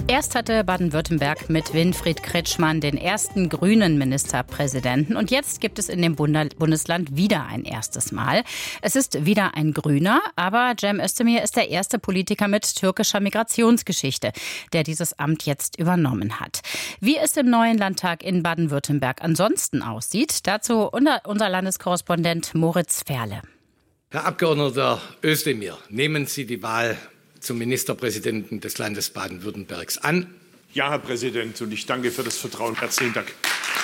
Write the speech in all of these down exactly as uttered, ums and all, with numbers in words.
Erst hatte Baden-Württemberg mit Winfried Kretschmann den ersten grünen Ministerpräsidenten. Und jetzt gibt es in dem Bundesland wieder ein erstes Mal. Es ist wieder ein Grüner, aber Cem Özdemir ist der erste Politiker mit türkischer Migrationsgeschichte, der dieses Amt jetzt übernommen hat. Wie es im neuen Landtag in Baden-Württemberg ansonsten aussieht, dazu unser Landeskorrespondent Moritz Ferle. Herr Abgeordneter Özdemir, nehmen Sie die Wahl zum Ministerpräsidenten des Landes Baden-Württembergs an? Ja, Herr Präsident, und ich danke für das Vertrauen. Herzlichen Dank.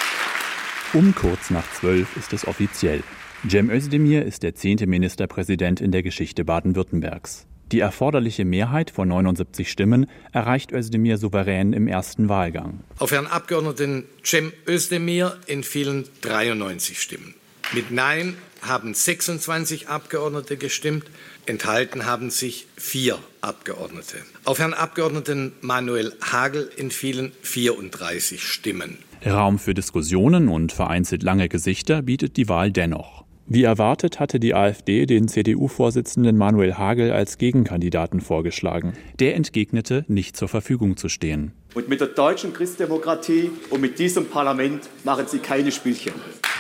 Um kurz nach zwölf ist es offiziell. Cem Özdemir ist der zehnte Ministerpräsident in der Geschichte Baden-Württembergs. Die erforderliche Mehrheit von neunundsiebzig Stimmen erreicht Özdemir souverän im ersten Wahlgang. Auf Herrn Abgeordneten Cem Özdemir entfielen dreiundneunzig Stimmen. Mit Nein haben sechsundzwanzig Abgeordnete gestimmt, enthalten haben sich vier Abgeordnete. Auf Herrn Abgeordneten Manuel Hagel entfielen vierunddreißig Stimmen. Raum für Diskussionen und vereinzelt lange Gesichter bietet die Wahl dennoch. Wie erwartet hatte die AfD den C D U-Vorsitzenden Manuel Hagel als Gegenkandidaten vorgeschlagen. Der entgegnete, nicht zur Verfügung zu stehen. Und mit der deutschen Christdemokratie und mit diesem Parlament machen Sie keine Spielchen.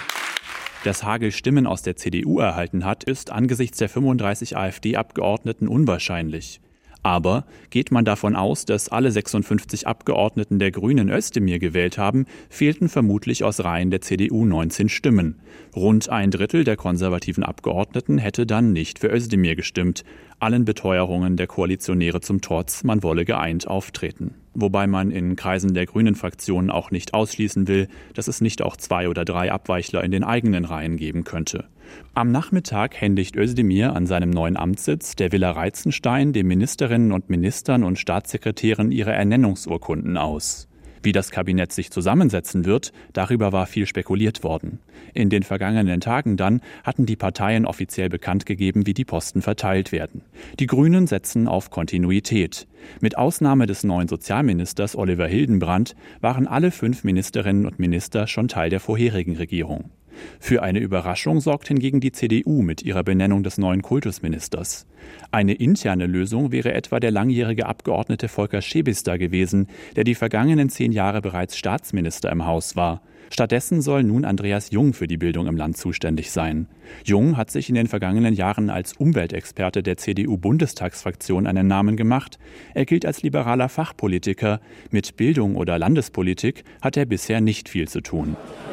Dass Hagel Stimmen aus der C D U erhalten hat, ist angesichts der fünfunddreißig AfD-Abgeordneten unwahrscheinlich. Aber geht man davon aus, dass alle sechsundfünfzig Abgeordneten der Grünen Özdemir gewählt haben, fehlten vermutlich aus Reihen der C D U neunzehn Stimmen. Rund ein Drittel der konservativen Abgeordneten hätte dann nicht für Özdemir gestimmt. Allen Beteuerungen der Koalitionäre zum Trotz, man wolle geeint auftreten. Wobei man in Kreisen der Grünen-Fraktion auch nicht ausschließen will, dass es nicht auch zwei oder drei Abweichler in den eigenen Reihen geben könnte. Am Nachmittag händigt Özdemir an seinem neuen Amtssitz, der Villa Reitzenstein, den Ministerinnen und Ministern und Staatssekretären ihre Ernennungsurkunden aus. Wie das Kabinett sich zusammensetzen wird, darüber war viel spekuliert worden. In den vergangenen Tagen dann hatten die Parteien offiziell bekannt gegeben, wie die Posten verteilt werden. Die Grünen setzen auf Kontinuität. Mit Ausnahme des neuen Sozialministers Oliver Hildenbrand waren alle fünf Ministerinnen und Minister schon Teil der vorherigen Regierung. Für eine Überraschung sorgt hingegen die C D U mit ihrer Benennung des neuen Kultusministers. Eine interne Lösung wäre etwa der langjährige Abgeordnete Volker Szebister gewesen, der die vergangenen zehn Jahre bereits Staatsminister im Haus war. Stattdessen soll nun Andreas Jung für die Bildung im Land zuständig sein. Jung hat sich in den vergangenen Jahren als Umweltexperte der C D U-Bundestagsfraktion einen Namen gemacht. Er gilt als liberaler Fachpolitiker. Mit Bildung oder Landespolitik hat er bisher nicht viel zu tun.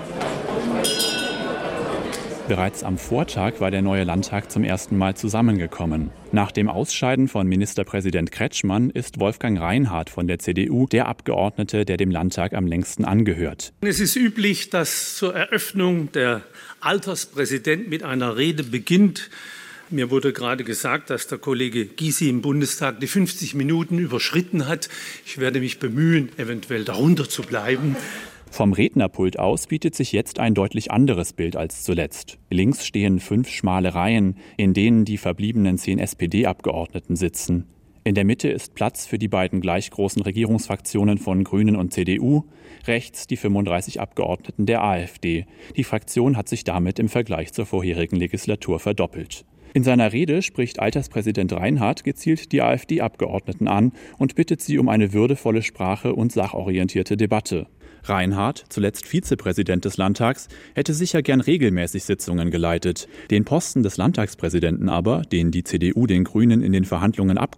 Bereits am Vortag war der neue Landtag zum ersten Mal zusammengekommen. Nach dem Ausscheiden von Ministerpräsident Kretschmann ist Wolfgang Reinhardt von der C D U der Abgeordnete, der dem Landtag am längsten angehört. Es ist üblich, dass zur Eröffnung der Alterspräsident mit einer Rede beginnt. Mir wurde gerade gesagt, dass der Kollege Gysi im Bundestag die fünfzig Minuten überschritten hat. Ich werde mich bemühen, eventuell darunter zu bleiben. Vom Rednerpult aus bietet sich jetzt ein deutlich anderes Bild als zuletzt. Links stehen fünf schmale Reihen, in denen die verbliebenen zehn S P D-Abgeordneten sitzen. In der Mitte ist Platz für die beiden gleich großen Regierungsfraktionen von Grünen und C D U, rechts die fünfunddreißig Abgeordneten der AfD. Die Fraktion hat sich damit im Vergleich zur vorherigen Legislatur verdoppelt. In seiner Rede spricht Alterspräsident Reinhardt gezielt die AfD-Abgeordneten an und bittet sie um eine würdevolle Sprache und sachorientierte Debatte. Reinhardt, zuletzt Vizepräsident des Landtags, hätte sicher gern regelmäßig Sitzungen geleitet. Den Posten des Landtagspräsidenten aber, den die C D U den Grünen in den Verhandlungen ab